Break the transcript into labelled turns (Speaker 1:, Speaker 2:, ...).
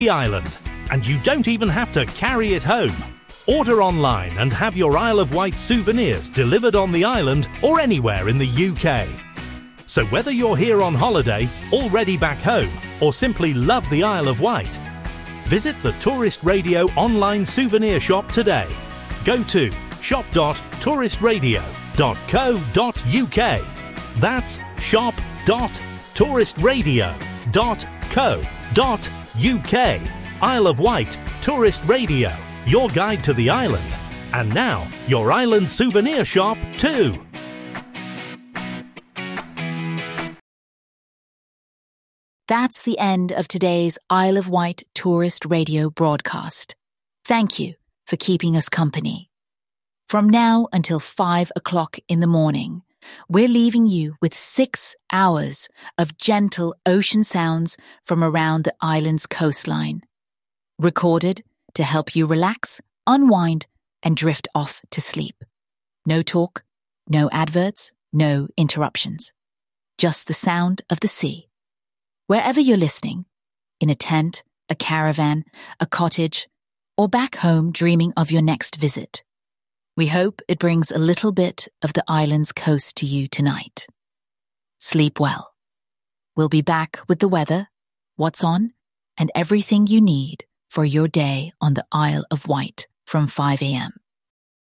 Speaker 1: the island, and you don't even have to carry it home. Order online and have your Isle of Wight souvenirs delivered on the island or anywhere in the UK. So whether you're here on holiday, already back home, or simply love the Isle of Wight, visit the Tourist Radio online souvenir shop today. Go to shop.touristradio.co.uk. That's shop.touristradio.co.uk. Isle of Wight Tourist Radio, your guide to the island. And now, your island souvenir shop too.
Speaker 2: That's the end of today's Isle of Wight Tourist Radio broadcast. Thank you for keeping us company. From now until 5 o'clock in the morning, we're leaving you with 6 hours of gentle ocean sounds from around the island's coastline, recorded to help you relax, unwind, and drift off to sleep. No talk, no adverts, no interruptions. Just the sound of the sea. Wherever you're listening, in a tent, a caravan, a cottage, or back home dreaming of your next visit, we hope it brings a little bit of the island's coast to you tonight. Sleep well. We'll be back with the weather, what's on, and everything you need for your day on the Isle of Wight from 5 a.m.